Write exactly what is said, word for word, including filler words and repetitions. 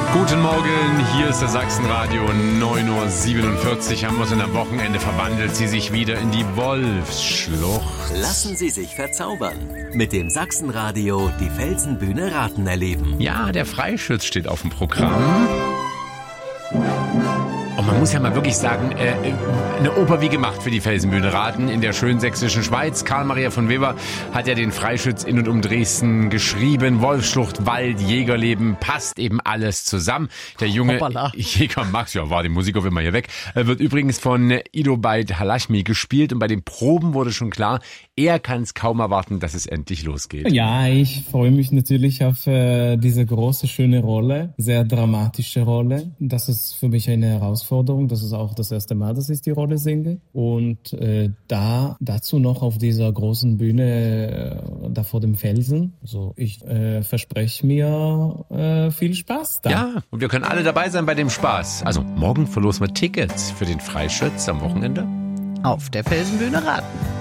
Guten Morgen, hier ist der Sachsenradio, neun Uhr siebenundvierzig, haben wir uns in am Wochenende verwandelt, sie sich wieder in die Wolfsschlucht. Lassen Sie sich verzaubern. Mit dem Sachsenradio die Felsenbühne Raten erleben. Ja, der Freischütz steht auf dem Programm. Und man muss ja mal wirklich sagen, äh, eine Oper wie gemacht für die Felsenbühne Raten in der schönen sächsischen Schweiz. Karl Maria von Weber hat ja den Freischütz in und um Dresden geschrieben. Wolfsschlucht, Wald, Jägerleben, passt eben alles zusammen. Der junge Hoppala. Jäger Max, ja, war die Musik auf immer hier weg, wird übrigens von Ido Beit Halashmi gespielt. Und bei den Proben wurde schon klar, er kann es kaum erwarten, dass es endlich losgeht. Ja, ich freue mich natürlich auf äh, diese große, schöne Rolle, sehr dramatische Rolle. Das ist für mich eine Herausforderung. Das ist auch das erste Mal, dass ich die Rolle singe. Und äh, da dazu noch auf dieser großen Bühne äh, da vor dem Felsen. Also ich äh, verspreche mir äh, viel Spaß da. Ja, und wir können alle dabei sein bei dem Spaß. Also morgen verlosen wir Tickets für den Freischütz am Wochenende. Auf der Felsenbühne Raten.